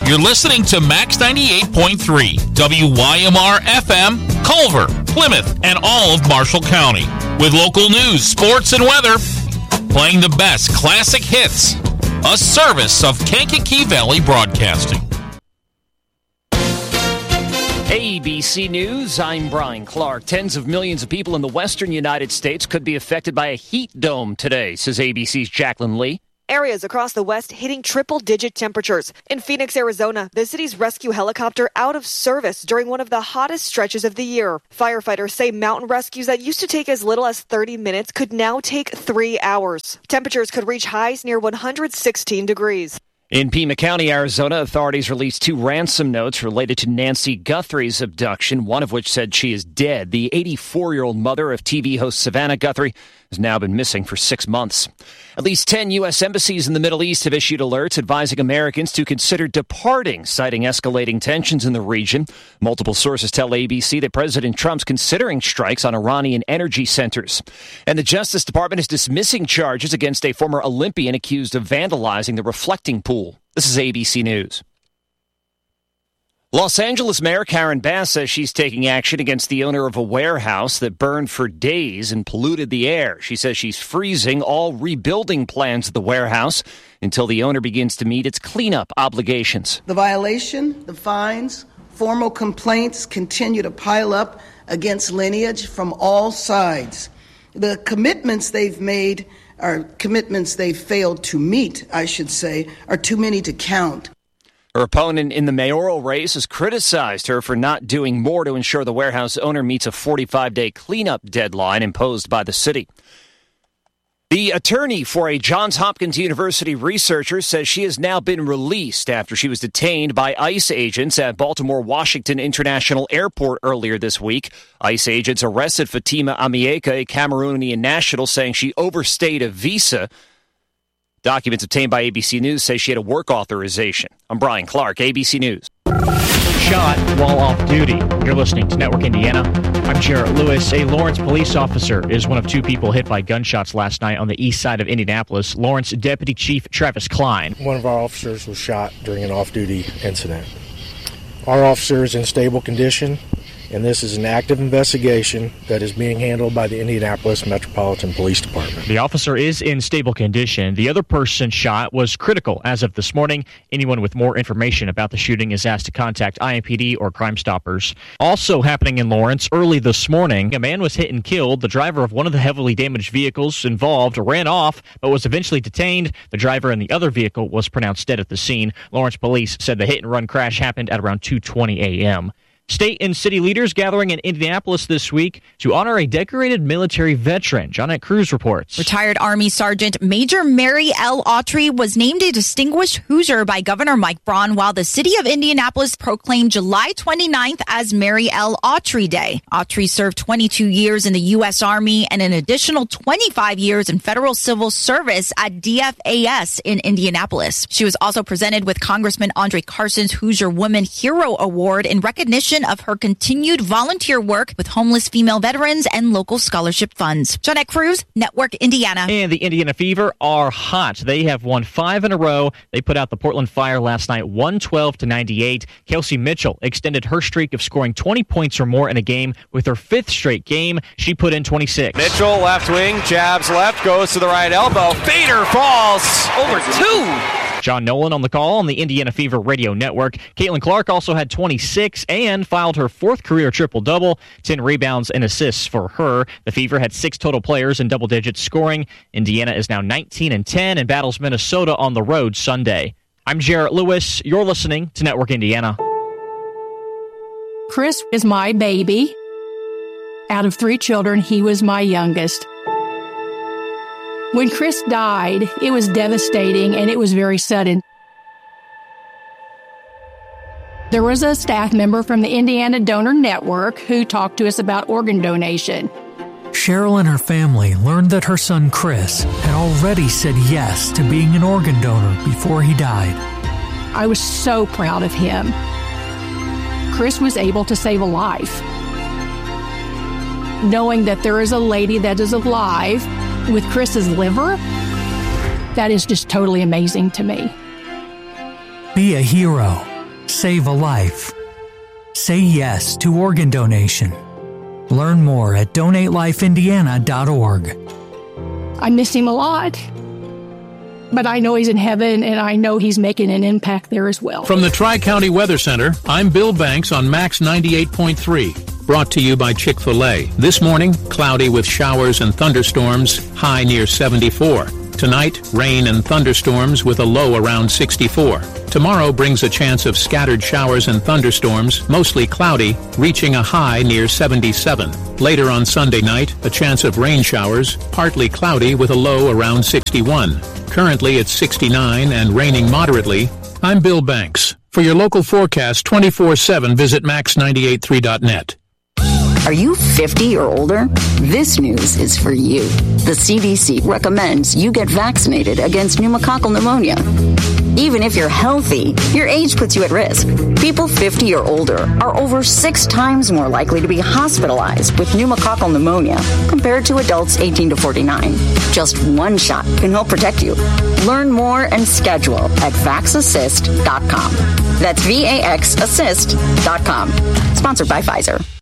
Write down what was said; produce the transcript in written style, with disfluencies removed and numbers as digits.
You're listening to Max 98.3, WYMR FM, Culver, Plymouth, and all of Marshall County. With local news, sports, and weather, playing the best classic hits. A service of Kankakee Valley Broadcasting. ABC News, I'm Brian Clark. Tens of millions of people in the western United States could be affected by a heat dome today, says ABC's Jacqueline Lee. Areas across the west hitting triple-digit temperatures. In Phoenix, Arizona, the city's rescue helicopter out of service during one of the hottest stretches of the year. Firefighters say mountain rescues that used to take as little as 30 minutes could now take 3 hours. Temperatures could reach highs near 116 degrees. In Pima County, Arizona, authorities released 2 ransom notes related to Nancy Guthrie's abduction, one of which said she is dead. The 84-year-old mother of TV host Savannah Guthrie has now been missing for 6 months. At least 10 U.S. embassies in the Middle East have issued alerts advising Americans to consider departing, citing escalating tensions in the region. Multiple sources tell ABC that President Trump's considering strikes on Iranian energy centers. And the Justice Department is dismissing charges against a former Olympian accused of vandalizing the reflecting pool. This is ABC News. Los Angeles Mayor Karen Bass says she's taking action against the owner of a warehouse that burned for days and polluted the air. She says she's freezing all rebuilding plans at the warehouse until the owner begins to meet its cleanup obligations. The violation, the fines, formal complaints continue to pile up against Lineage from all sides. The commitments they've made, or commitments they've failed to meet, I should say, are too many to count. Her opponent in the mayoral race has criticized her for not doing more to ensure the warehouse owner meets a 45-day cleanup deadline imposed by the city. The attorney for a Johns Hopkins University researcher says she has now been released after she was detained by ICE agents at Baltimore-Washington International Airport earlier this week. ICE agents arrested Fatima Amieka, a Cameroonian national, saying she overstayed a visa. Documents obtained by ABC News say she had a work authorization. I'm Brian Clark, ABC News. Shot while off duty. You're listening to Network Indiana. I'm Jarrett Lewis. A Lawrence police officer is one of 2 people hit by gunshots last night on the east side of Indianapolis. Lawrence Deputy Chief Travis Klein. One of our officers was shot during an off-duty incident. Our officer is in stable condition, and this is an active investigation that is being handled by the Indianapolis Metropolitan Police Department. The officer is in stable condition. The other person shot was critical as of this morning. Anyone with more information about the shooting is asked to contact IMPD or Crime Stoppers. Also happening in Lawrence, early this morning, a man was hit and killed. The driver of one of the heavily damaged vehicles involved ran off, but was eventually detained. The driver in the other vehicle was pronounced dead at the scene. Lawrence police said the hit-and-run crash happened at around 2:20 a.m. State and city leaders gathering in Indianapolis this week to honor a decorated military veteran. Johnette Cruz reports. Retired Army Sergeant Major Mary L. Autry was named a Distinguished Hoosier by Governor Mike Braun, while the city of Indianapolis proclaimed July 29th as Mary L. Autry Day. Autry served 22 years in the U.S. Army and an additional 25 years in federal civil service at DFAS in Indianapolis. She was also presented with Congressman Andre Carson's Hoosier Woman Hero Award in recognition of her continued volunteer work with homeless female veterans and local scholarship funds. Johnette Cruz, Network Indiana. And the Indiana Fever are hot. They have won 5 in a row. They put out the Portland Fire last night, 112-98. Kelsey Mitchell extended her streak of scoring 20 points or more in a game with her 5th straight game. She put in 26. Mitchell, left wing, jabs left, goes to the right elbow. Fader falls over 2. John Nolan on the call on the Indiana Fever Radio Network. Caitlin Clark also had 26 and filed her 4th career triple-double, 10 rebounds and assists for her. The Fever had 6 total players in double-digit scoring. Indiana is now 19-10 and battles Minnesota on the road Sunday. I'm Jarrett Lewis. You're listening to Network Indiana. Chris is my baby. Out of 3 children, he was my youngest. When Chris died, it was devastating and it was very sudden. There was a staff member from the Indiana Donor Network who talked to us about organ donation. Cheryl and her family learned that her son Chris had already said yes to being an organ donor before he died. I was so proud of him. Chris was able to save a life. Knowing that there is a lady that is alive with Chris's liver, that is just totally amazing to me. Be a hero. save a life. Say yes to organ donation. Learn more at DonateLifeIndiana.org. I miss him a lot, but I know he's in heaven, and I know he's making an impact there as well. From the Tri-County Weather Center, I'm Bill Banks on Max 98.3. Brought to you by Chick-fil-A. This morning, cloudy with showers and thunderstorms, high near 74. Tonight, rain and thunderstorms with a low around 64. Tomorrow brings a chance of scattered showers and thunderstorms, mostly cloudy, reaching a high near 77. Later on Sunday night, a chance of rain showers, partly cloudy with a low around 61. Currently it's 69 and raining moderately. I'm Bill Banks. For your local forecast 24/7, visit max983.net. Are you 50 or older? This news is for you. The CDC recommends you get vaccinated against pneumococcal pneumonia. Even if you're healthy, your age puts you at risk. People 50 or older are over 6 times more likely to be hospitalized with pneumococcal pneumonia compared to adults 18 to 49. Just one shot can help protect you. Learn more and schedule at vaxassist.com. That's VAXassist.com. Sponsored by Pfizer.